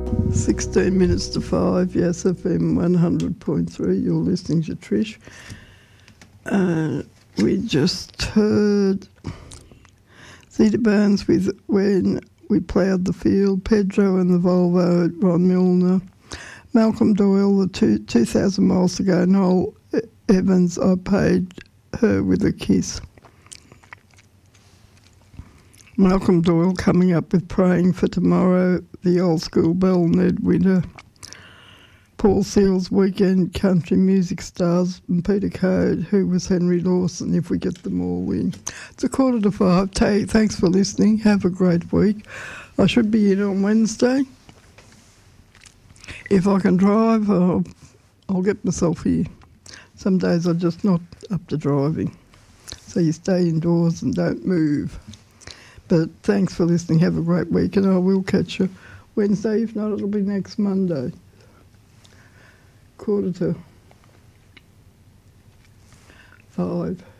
16 minutes to 5, yes, FM 100.3. You're listening to Trish. We just heard Zeta Barnes with When We Ploughed the Field, Pedro and the Volvo, Ron Milner, Malcolm Doyle, the 2,000 Miles to Go, Noel Evans, I Paid Her With a Kiss. Malcolm Doyle coming up with Praying for Tomorrow, The Old School Bell, Ned Winter, Paul Seals, Weekend Country Music Stars, and Peter Code, Who Was Henry Lawson, if we get them all in. It's 4:45. Thanks for listening. Have a great week. I should be in on Wednesday. If I can drive, I'll get myself here. Some days I'm just not up to driving. So you stay indoors and don't move. But thanks for listening. Have a great week, and I will catch you Wednesday. If not, it'll be next Monday. 4:45.